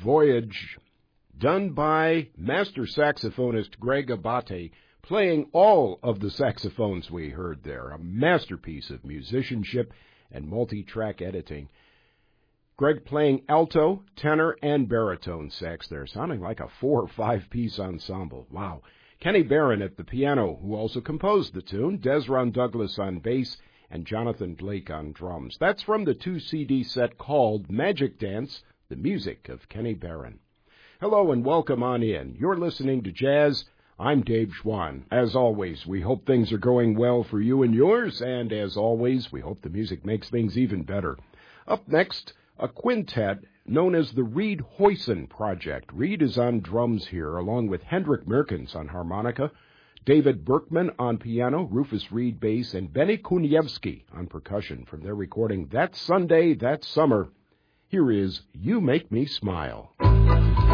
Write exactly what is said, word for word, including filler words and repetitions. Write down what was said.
Voyage, done by master saxophonist Greg Abate, playing all of the saxophones we heard there, a masterpiece of musicianship and multi-track editing. Greg playing alto, tenor, and baritone sax there, sounding like a four or five-piece ensemble. Wow. Kenny Barron at the piano, who also composed the tune, Desron Douglas on bass, and Jonathan Blake on drums. That's from the two-C D set called Magic Dance, the music of Kenny Barron. Hello and welcome on in. You're listening to Jazz. I'm Dave Schwann. As always, we hope things are going well for you and yours, and as always, we hope the music makes things even better. Up next, a quintet known as the Reed Hoyson Project. Reed is on drums here, along with Hendrik Merkens on harmonica, David Berkman on piano, Rufus Reed bass, and Benny Kuniewski on percussion from their recording That Sunday, That Summer. Here is You Make Me Smile.